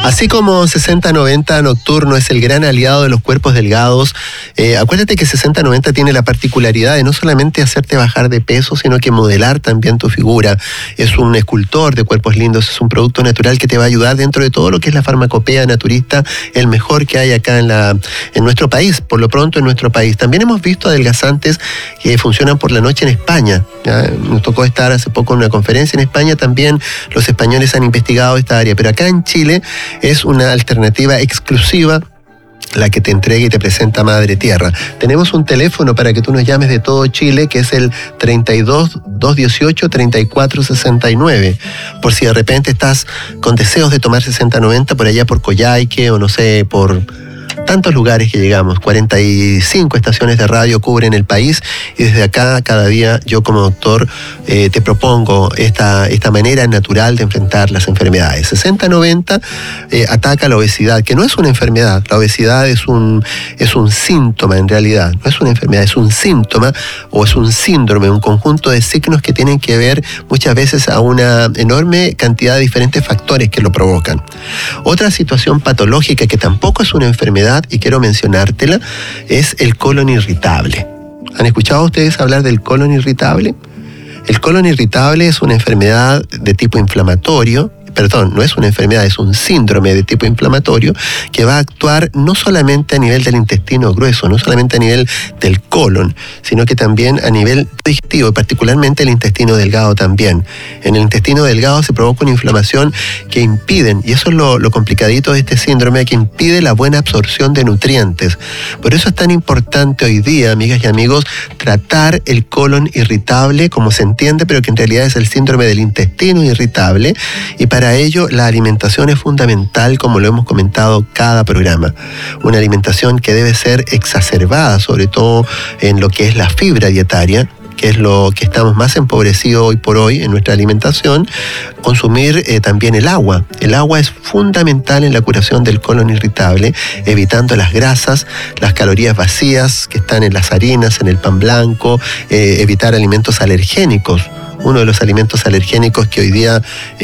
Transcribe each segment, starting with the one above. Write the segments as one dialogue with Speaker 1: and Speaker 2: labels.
Speaker 1: Así como 60-90 Nocturno es el gran aliado de los cuerpos delgados, acuérdate que 60-90 tiene la particularidad de no solamente hacerte bajar de peso, sino que modelar también tu figura. Es un escultor de cuerpos lindos, es un producto natural que te va a ayudar dentro de todo lo que es la farmacopea naturista, el mejor que hay acá en nuestro país, por lo pronto en nuestro país. También hemos visto adelgazantes que funcionan por la noche en España. ¿Ya? Nos tocó estar hace poco en una conferencia en España, también los españoles han investigado esta área, pero acá en Chile es una alternativa exclusiva la que te entrega y te presenta Madre Tierra. Tenemos un teléfono para que tú nos llames de todo Chile, que es el 32-218-3469. Por si de repente estás con deseos de tomar 60-90 por allá por Coyhaique o no sé, por tantos lugares que llegamos. 45 estaciones de radio cubren el país y desde acá cada día yo como doctor te propongo esta manera natural de enfrentar las enfermedades. 60-90 ataca la obesidad, que no es una enfermedad. La obesidad es un síntoma en realidad, no es una enfermedad, es un síntoma o es un síndrome, un conjunto de signos que tienen que ver muchas veces a una enorme cantidad de diferentes factores que lo provocan. Otra situación patológica que tampoco es una enfermedad y quiero mencionártela, es el colon irritable. ¿Han escuchado ustedes hablar del colon irritable? El colon irritable es una enfermedad de tipo inflamatorio, no es una enfermedad, es un síndrome de tipo inflamatorio que va a actuar no solamente a nivel del intestino grueso, no solamente a nivel del colon, sino que también a nivel digestivo, particularmente el intestino delgado también. En el intestino delgado se provoca una inflamación que impiden, y eso es lo complicadito de este síndrome, que impide la buena absorción de nutrientes. Por eso es tan importante hoy día, amigas y amigos, tratar el colon irritable, como se entiende, pero que en realidad es el síndrome del intestino irritable, y para ello la alimentación es fundamental, como lo hemos comentado cada programa. Una alimentación que debe ser exacerbada, sobre todo en lo que es la fibra dietaria, que es lo que estamos más empobrecidos hoy por hoy en nuestra alimentación. Consumir también el agua. El agua es fundamental en la curación del colon irritable, evitando las grasas, las calorías vacías que están en las harinas, en el pan blanco, evitar alimentos alergénicos. Uno de los alimentos alergénicos que hoy día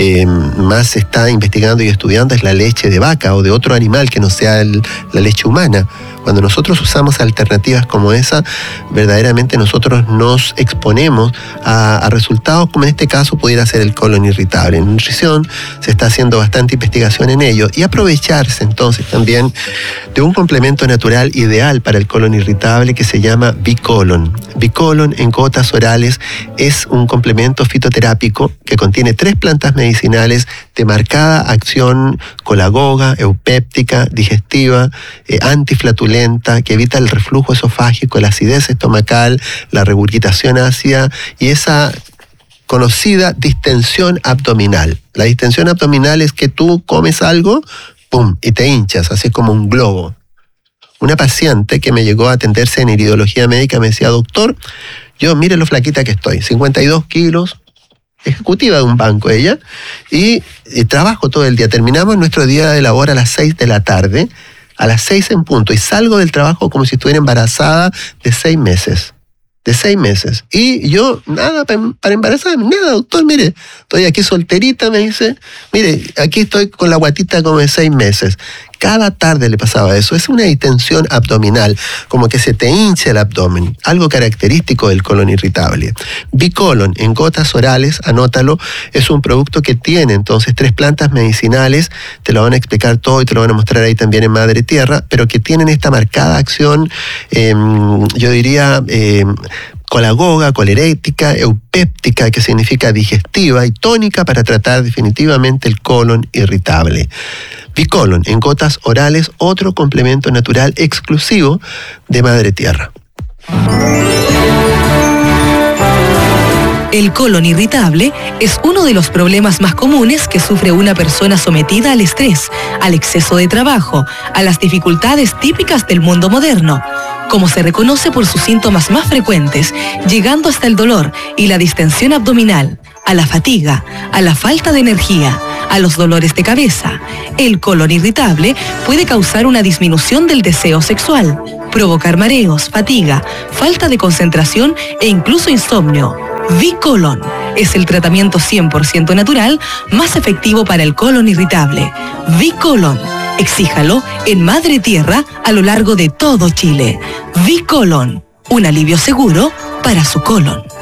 Speaker 1: más se está investigando y estudiando es la leche de vaca o de otro animal que no sea la leche humana. Cuando nosotros usamos alternativas como esa, verdaderamente nosotros nos exponemos a resultados como en este caso pudiera ser el colon irritable. En nutrición se está haciendo bastante investigación en ello y aprovecharse entonces también de un complemento natural ideal para el colon irritable que se llama Bicolon. Bicolon en gotas orales es un complemento fitoterápico que contiene 3 plantas medicinales de marcada acción colagoga, eupéptica, digestiva, antiflatulenta, que evita el reflujo esofágico, la acidez estomacal, la regurgitación ácida y esa conocida distensión abdominal. La distensión abdominal es que tú comes algo, ¡pum!, y te hinchas, así como un globo. Una paciente que me llegó a atenderse en iridología médica me decía, doctor, yo mire lo flaquita que estoy, 52 kilos, ejecutiva de un banco ella, y trabajo todo el día. Terminamos nuestro día de labor a las 6 de la tarde, a las 6 en punto, y salgo del trabajo como si estuviera embarazada de 6 meses. De 6 meses. Y yo, nada, para embarazarme, nada, doctor, mire, estoy aquí solterita, me dice, mire, aquí estoy con la guatita como de 6 meses. Cada tarde le pasaba eso. Es una distensión abdominal, como que se te hincha el abdomen, algo característico del colon irritable. Bicolon en gotas orales, anótalo, es un producto que tiene entonces 3 plantas medicinales, te lo van a explicar todo y te lo van a mostrar ahí también en Madre Tierra, pero que tienen esta marcada acción, yo diría, colagoga, colerética, eupéptica, que significa digestiva, y tónica para tratar definitivamente el colon irritable. Bicolon en gotas orales, otro complemento natural exclusivo de Madre Tierra.
Speaker 2: El colon irritable es uno de los problemas más comunes que sufre una persona sometida al estrés, al exceso de trabajo, a las dificultades típicas del mundo moderno, como se reconoce por sus síntomas más frecuentes, llegando hasta el dolor y la distensión abdominal, a la fatiga, a la falta de energía, a los dolores de cabeza. El colon irritable puede causar una disminución del deseo sexual, provocar mareos, fatiga, falta de concentración e incluso insomnio. Bicolon es el tratamiento 100% natural más efectivo para el colon irritable. V-Colon. Exíjalo en Madre Tierra a lo largo de todo Chile. V-Colon, un alivio seguro para su colon.